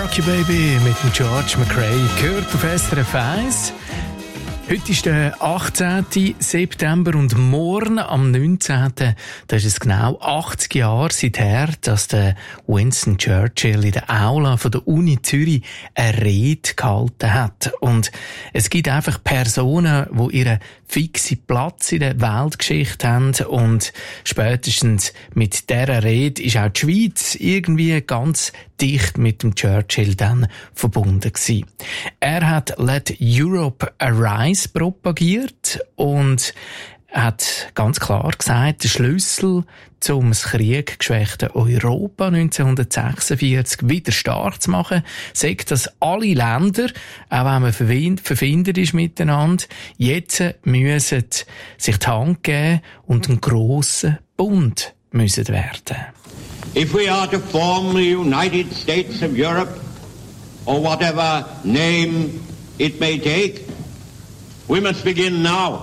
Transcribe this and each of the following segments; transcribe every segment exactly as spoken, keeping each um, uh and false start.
Rock You Baby mit dem George McRae gehört auf S R F eins. Heute ist der achtzehnten September und morgen am neunzehnten Da ist es genau achtzig Jahre seither, dass der Winston Churchill in der Aula von der Uni Zürich eine Rede gehalten hat. Und es gibt einfach Personen, die ihren fixen Platz in der Weltgeschichte haben, und spätestens mit dieser Rede ist auch die Schweiz irgendwie ganz dicht mit dem Churchill dann verbunden gewesen. Er hat Let Europe Arise propagiert und hat ganz klar gesagt, der Schlüssel zum das krieggeschwächte Europa neunzehnhundertsechsundvierzig wieder stark zu machen, sagt, dass alle Länder, auch wenn man verfindet ist miteinander, jetzt müssen sich die Hand geben und einen grossen Bund müssen werden. If we are to form the United States of Europe, or whatever name it may take, we must begin now.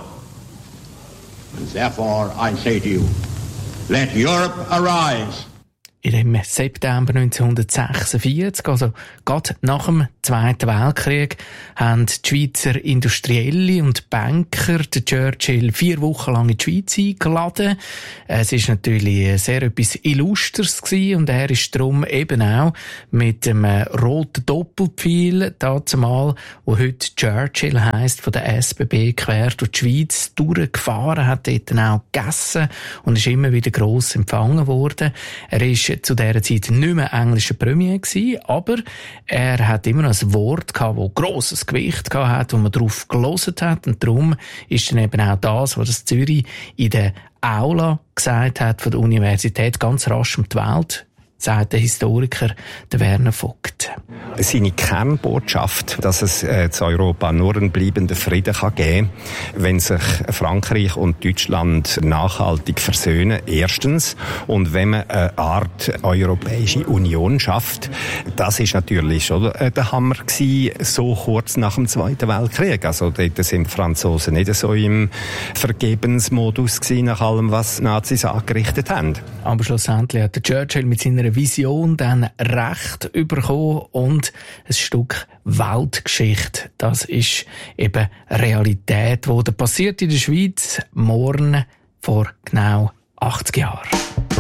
And therefore I say to you, let Europe arise. Im September neunzehnhundertsechsundvierzig, also gerade nach dem Zweiten Weltkrieg, haben die Schweizer Industrielle und Banker den Churchill vier Wochen lang in die Schweiz eingeladen. Es ist natürlich sehr etwas Illustres gewesen, und er ist darum eben auch mit dem roten Doppelpfeil, dazumal, wo heute Churchill heisst, von der S B B quer durch die Schweiz durchgefahren, hat dort dann auch gegessen und ist immer wieder gross empfangen worden. Er ist zu dieser Zeit nicht mehr englischer Premier gewesen, aber er hat immer noch ein Wort gehabt, das grosses Gewicht gehabt hat, wo man drauf gehört hat, und darum ist dann eben auch das, was das Zürich in der Aula gesagt hat von der Universität, ganz rasch um die Welt, sagt der Historiker, der Werner Vogt. Seine Kernbotschaft, dass es äh, zu Europa nur einen bleibenden Frieden kann geben, wenn sich Frankreich und Deutschland nachhaltig versöhnen, erstens. Und wenn man eine Art Europäische Union schafft, das ist natürlich schon äh, der Hammer gewesen, so kurz nach dem Zweiten Weltkrieg. Also dort sind die Franzosen nicht so im Vergebensmodus gewesen, nach allem, was die Nazis angerichtet haben. Aber schlussendlich hat der Churchill mit seiner Vision dann Recht bekommen und ein Stück Weltgeschichte. Das ist eben Realität, die passiert in der Schweiz morgen vor genau achtzig Jahren.